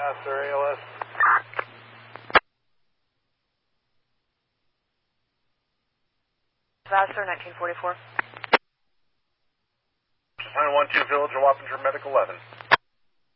Master ALS. Vassar, 1944. 912 Village of Wappinger, Medical 11.